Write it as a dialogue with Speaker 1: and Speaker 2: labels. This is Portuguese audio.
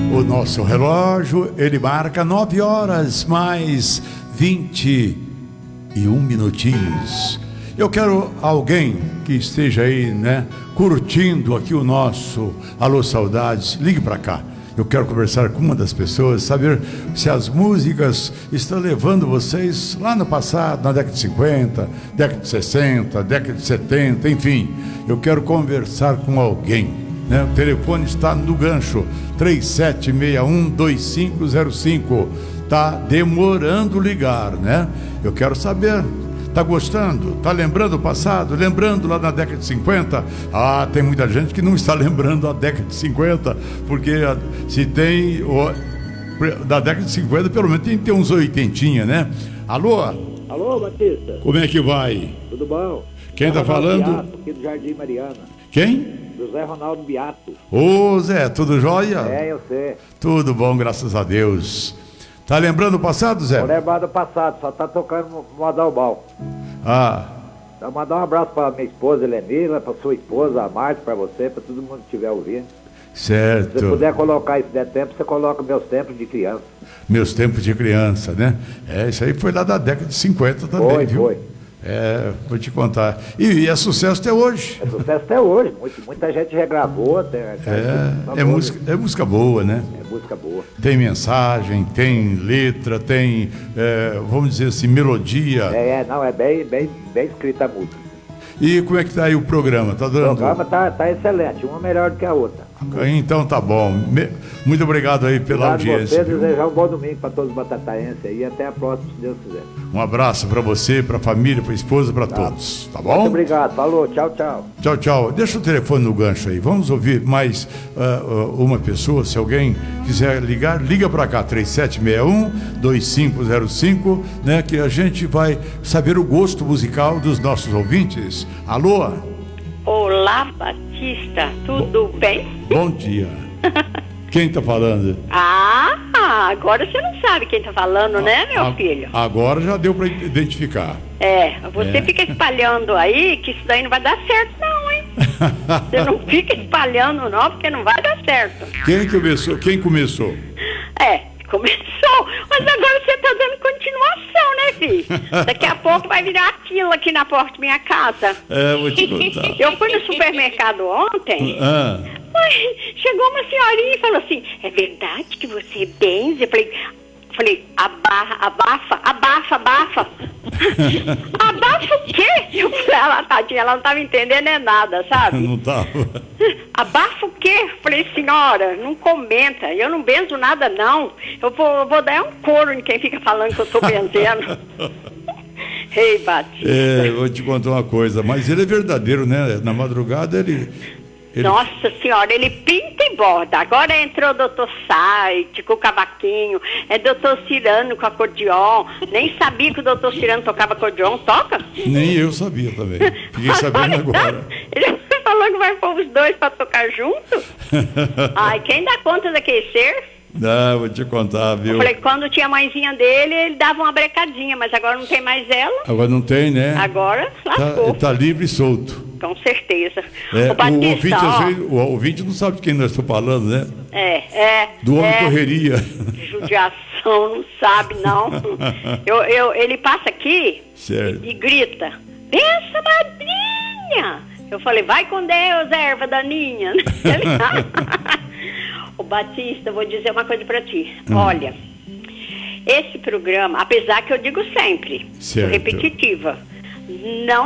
Speaker 1: O nosso relógio, ele marca 9 horas mais 21 minutinhos. Eu quero alguém que esteja aí, né, curtindo aqui o nosso Alô Saudades, ligue para cá. Eu quero conversar com uma das pessoas, saber se as músicas estão levando vocês lá no passado, na década de 50, década de 60, década de 70, enfim. Eu quero conversar com alguém, né? O telefone está no gancho, 3761-2505. Está demorando ligar, né? Eu quero saber. Tá gostando? Tá lembrando o passado? Lembrando lá na década de 50? Ah, tem muita gente que não está lembrando a década de 50, porque se tem da década de 50, pelo menos tem que ter uns 80, né? Alô?
Speaker 2: Alô, Batista.
Speaker 1: Como é que vai?
Speaker 2: Tudo bom?
Speaker 1: Quem tá falando?
Speaker 2: Beato, aqui do Jardim Mariana.
Speaker 1: Quem?
Speaker 2: José Ronaldo Beato.
Speaker 1: Ô, Zé, tudo jóia?
Speaker 2: É, eu sei.
Speaker 1: Tudo bom, graças a Deus. Tá lembrando o passado, Zé?
Speaker 2: Vou lembrar do passado, só tá tocando Modal Bal.
Speaker 1: Ah.
Speaker 2: Então, mandar um abraço pra minha esposa Helenila, pra sua esposa, a Márcia, pra você, pra todo mundo que estiver ouvindo.
Speaker 1: Certo.
Speaker 2: Se você puder colocar, se der tempo, você coloca meus tempos de criança.
Speaker 1: Meus tempos de criança, né? É, isso aí foi lá da década de 50 também, viu?
Speaker 2: Foi.
Speaker 1: É, vou te contar. E é sucesso até hoje.
Speaker 2: É sucesso até hoje. Muita gente regravou.
Speaker 1: É música boa, né?
Speaker 2: É música boa.
Speaker 1: Tem mensagem, tem letra, tem, vamos dizer assim, melodia.
Speaker 2: É bem escrita a música.
Speaker 1: E como é que tá aí o programa? Tá dando...
Speaker 2: O programa tá excelente, uma melhor do que a outra.
Speaker 1: Então tá bom. Muito obrigado aí pela audiência.
Speaker 2: Você, desejar um bom domingo para todos os batataenses aí e até a próxima, se Deus quiser.
Speaker 1: Um abraço para você, para a família, para a esposa, para todos. Tá bom?
Speaker 2: Muito obrigado. Falou. Tchau, tchau.
Speaker 1: Tchau, tchau. Deixa o telefone no gancho aí. Vamos ouvir mais uma pessoa. Se alguém quiser ligar, liga para cá, 3761-2505, né? Que a gente vai saber o gosto musical dos nossos ouvintes. Alô?
Speaker 3: Olá, Batista, tudo bem?
Speaker 1: Bom dia. Quem tá falando?
Speaker 3: Agora você não sabe quem tá falando, né, meu filho?
Speaker 1: Agora já deu para identificar.
Speaker 3: Você fica espalhando aí que isso daí não vai dar certo não, hein? Você não fica espalhando não, porque não vai dar certo.
Speaker 1: Quem começou?
Speaker 3: Começou, mas agora você tá dando continuação, né, filho? Daqui a pouco vai virar fila aqui na porta da minha casa.
Speaker 1: Vou te contar.
Speaker 3: Eu fui no supermercado ontem, mas chegou uma senhorinha e falou assim, é verdade que você benze? Eu falei, abafa. Abafa o quê? Eu falei, tadinha, ela não estava entendendo nada, sabe?
Speaker 1: Não estava.
Speaker 3: Abafa o quê? Eu falei, senhora, não comenta, eu não benzo nada não. Eu vou dar um couro em quem fica falando que eu estou benzendo. Ei, Batista.
Speaker 1: Vou te contar uma coisa, mas ele é verdadeiro, né? Na madrugada ele...
Speaker 3: Nossa senhora, ele pinta e borda. Agora entrou o doutor Saite com o cavaquinho, doutor Cirano com acordeon. Nem sabia que o doutor Cirano tocava acordeon. Toca?
Speaker 1: Nem eu sabia também. Fiquei sabendo agora.
Speaker 3: Ele falou que vai pôr os dois para tocar junto. Ai, quem dá conta daquele ser?
Speaker 1: Vou te contar, viu?
Speaker 3: Eu falei, quando tinha a mãezinha dele, ele dava uma brecadinha, mas agora não tem mais ela.
Speaker 1: Agora não tem, né?
Speaker 3: Agora lascou.
Speaker 1: Tá livre e solto.
Speaker 3: Com certeza.
Speaker 1: O ouvinte não sabe de quem nós estamos falando, né? Do homem correria.
Speaker 3: Judiação, não sabe, não. Ele passa aqui e grita, benção, madrinha. Eu falei, vai com Deus, erva daninha. Ô Batista, vou dizer uma coisa pra ti. Olha, esse programa, apesar que eu digo sempre, sou repetitiva, não